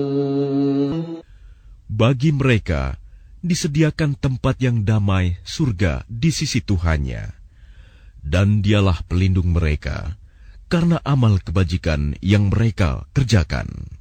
Bagi mereka disediakan tempat yang damai, surga di sisi Tuhannya, dan Dialah pelindung mereka karena amal kebajikan yang mereka kerjakan.